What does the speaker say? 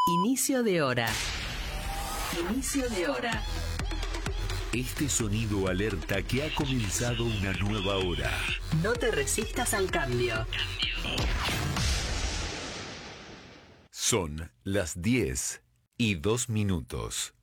Inicio de hora. Inicio de hora. Este sonido alerta que ha comenzado una nueva hora. No te resistas al cambio. Son las 10:02.